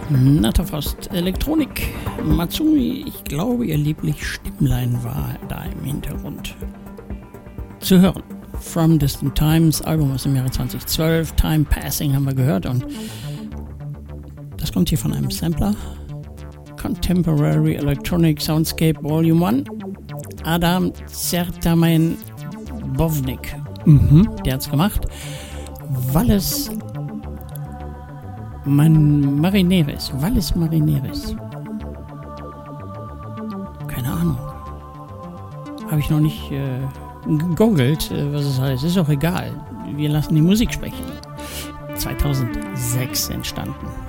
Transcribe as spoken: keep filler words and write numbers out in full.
Natterfrost Elektronik. Matsumi, ich glaube, ihr lieblich Stimmlein war da im Hintergrund zu hören. From Distant Times, Album aus dem Jahre zwanzig zwölf, Time Passing haben wir gehört und das kommt hier von einem Sampler. Contemporary Electronic Soundscape Volume eins. Adam Zertamen Bovnik. Mhm. Der hat's gemacht. Valles Man Marineris. Valles Marineris. Keine Ahnung. Habe ich noch nicht äh, gegoogelt, äh, was es heißt. Ist auch egal. Wir lassen die Musik sprechen. zweitausendsechs entstanden.